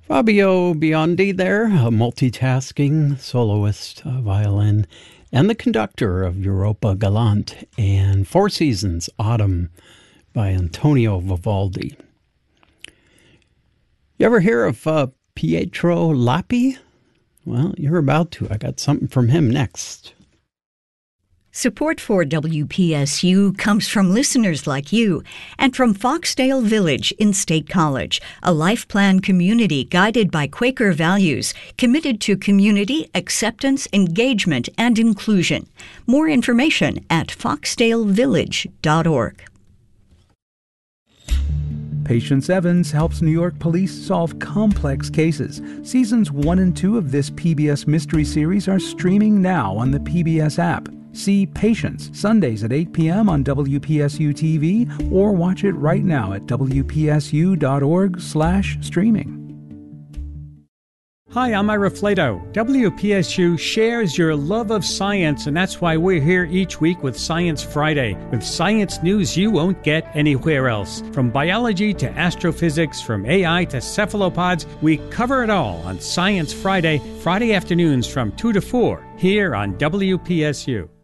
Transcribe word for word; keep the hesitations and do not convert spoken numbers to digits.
Fabio Biondi there, a multitasking soloist, uh, violin, and the conductor of Europa Galante and Four Seasons, Autumn by Antonio Vivaldi. You ever hear of uh, Pietro Lappi? Well, you're about to. I got something from him next. Support for W P S U comes from listeners like you and from Foxdale Village in State College, a life plan community guided by Quaker values, committed to community, acceptance, engagement, and inclusion. More information at foxdale village dot org. Patience Evans helps New York police solve complex cases. Seasons one and two of this P B S Mystery Series are streaming now on the P B S app. See Patience Sundays at eight p.m. on W P S U T V or watch it right now at W P S U dot org slash streaming. Hi, I'm Ira Flato. W P S U shares your love of science, and that's why we're here each week with Science Friday, with science news you won't get anywhere else. From biology to astrophysics, from A I to cephalopods, we cover it all on Science Friday, Friday afternoons from two to four, here on W P S U.